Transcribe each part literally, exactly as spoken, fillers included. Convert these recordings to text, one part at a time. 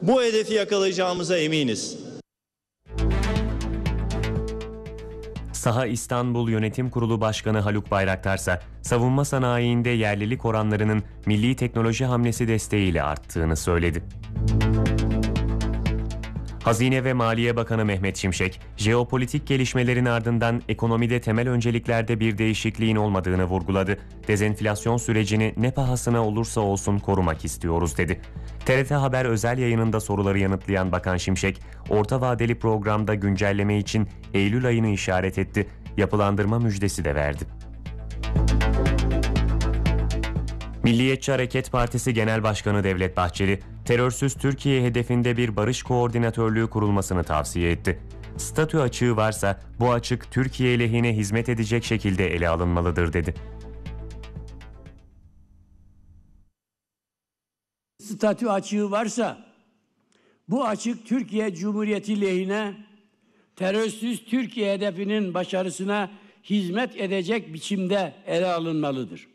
bu hedefi yakalayacağımıza eminiz. Saha İstanbul Yönetim Kurulu Başkanı Haluk Bayraktarsa, savunma sanayiinde yerlilik oranlarının milli teknoloji hamlesi desteğiyle arttığını söyledi. Hazine ve Maliye Bakanı Mehmet Şimşek, jeopolitik gelişmelerin ardından ekonomide temel önceliklerde bir değişikliğin olmadığını vurguladı. Dezenflasyon sürecini ne pahasına olursa olsun korumak istiyoruz dedi. T R T Haber özel yayınında soruları yanıtlayan Bakan Şimşek, orta vadeli programda güncelleme için Eylül ayını işaret etti. Yapılandırma müjdesi de verdi. Milliyetçi Hareket Partisi Genel Başkanı Devlet Bahçeli, terörsüz Türkiye hedefinde bir barış koordinatörlüğü kurulmasını tavsiye etti. Statü açığı varsa bu açık Türkiye lehine hizmet edecek şekilde ele alınmalıdır dedi. Statü açığı varsa bu açık Türkiye Cumhuriyeti lehine, terörsüz Türkiye hedefinin başarısına hizmet edecek biçimde ele alınmalıdır.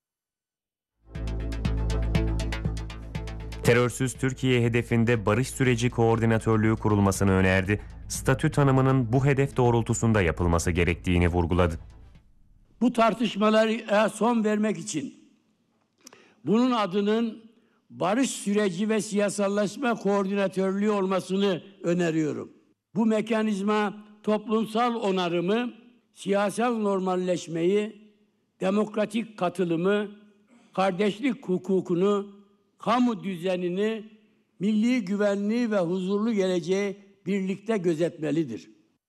Terörsüz Türkiye hedefinde barış süreci koordinatörlüğü kurulmasını önerdi. Statü tanımının bu hedef doğrultusunda yapılması gerektiğini vurguladı. Bu tartışmalara son vermek için bunun adının barış süreci ve siyasallaşma koordinatörlüğü olmasını öneriyorum. Bu mekanizma toplumsal onarımı, siyasal normalleşmeyi, demokratik katılımı, kardeşlik hukukunu, kamu düzenini, milli güvenliği ve huzurlu geleceği birlikte gözetmelidir.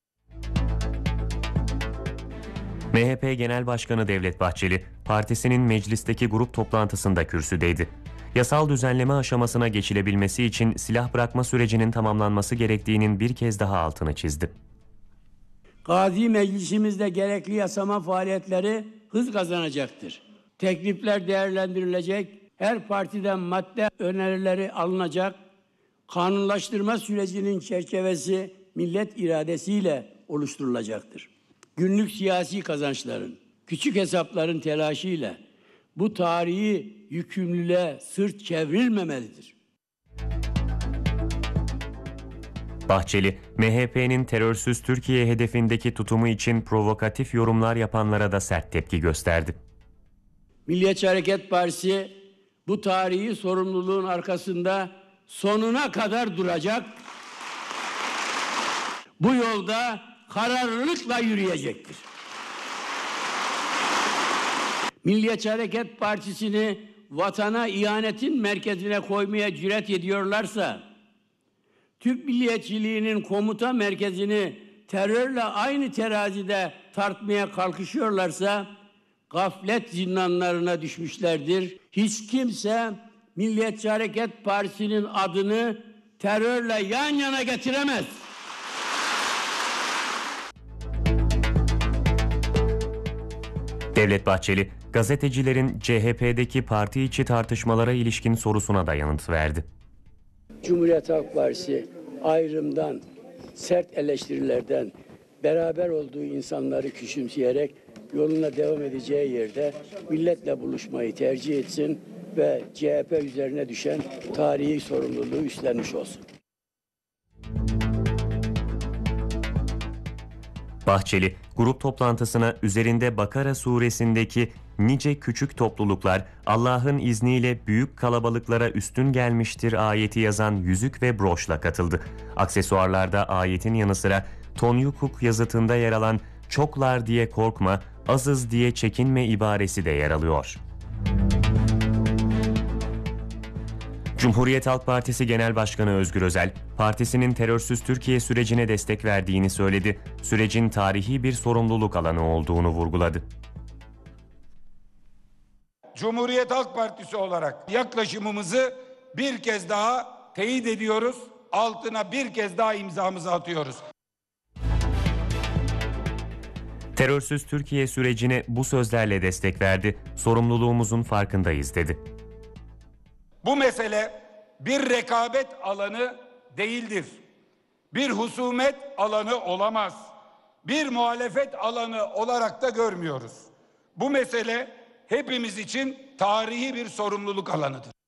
M H P Genel Başkanı Devlet Bahçeli, partisinin meclisteki grup toplantısında kürsüdeydi. Yasal düzenleme aşamasına geçilebilmesi için silah bırakma sürecinin tamamlanması gerektiğinin bir kez daha altını çizdi. Gazi Meclisimizde gerekli yasama faaliyetleri hız kazanacaktır. Teklifler değerlendirilecek, her partiden madde önerileri alınacak, kanunlaştırma sürecinin çerçevesi millet iradesiyle oluşturulacaktır. Günlük siyasi kazançların, küçük hesapların telaşıyla bu tarihi yükümlülüğe sırt çevrilmemelidir. Bahçeli, M H P'nin terörsüz Türkiye hedefindeki tutumu için provokatif yorumlar yapanlara da sert tepki gösterdi. Milliyetçi Hareket Partisi bu tarihi sorumluluğun arkasında sonuna kadar duracak. Bu yolda kararlılıkla yürüyecektir. Milliyetçi Hareket Partisi'ni vatana ihanetin merkezine koymaya cüret ediyorlarsa, Türk milliyetçiliğinin komuta merkezini terörle aynı terazide tartmaya kalkışıyorlarsa, gaflet zindanlarına düşmüşlerdir. Hiç kimse Milliyetçi Hareket Partisi'nin adını terörle yan yana getiremez. Devlet Bahçeli, gazetecilerin C H P'deki parti içi tartışmalara ilişkin sorusuna da yanıt verdi. Cumhuriyet Halk Partisi ayrımdan, sert eleştirilerden, beraber olduğu insanları küçümseyerek yoluna devam edeceği yerde milletle buluşmayı tercih etsin ve C H P üzerine düşen tarihi sorumluluğu üstlenmiş olsun. Bahçeli, grup toplantısına üzerinde Bakara suresindeki nice küçük topluluklar Allah'ın izniyle büyük kalabalıklara üstün gelmiştir ayeti yazan yüzük ve broşla katıldı. Aksesuarlarda ayetin yanı sıra Tonyukuk yazıtında yer alan çoklar diye korkma, azız diye çekinme ibaresi de yer alıyor. Cumhuriyet Halk Partisi Genel Başkanı Özgür Özel, partisinin terörsüz Türkiye sürecine destek verdiğini söyledi. Sürecin tarihi bir sorumluluk alanı olduğunu vurguladı. Cumhuriyet Halk Partisi olarak yaklaşımımızı bir kez daha teyit ediyoruz. Altına bir kez daha imzamızı atıyoruz. Terörsüz Türkiye sürecine bu sözlerle destek verdi. Sorumluluğumuzun farkındayız dedi. Bu mesele bir rekabet alanı değildir. Bir husumet alanı olamaz. Bir muhalefet alanı olarak da görmüyoruz. Bu mesele hepimiz için tarihi bir sorumluluk alanıdır.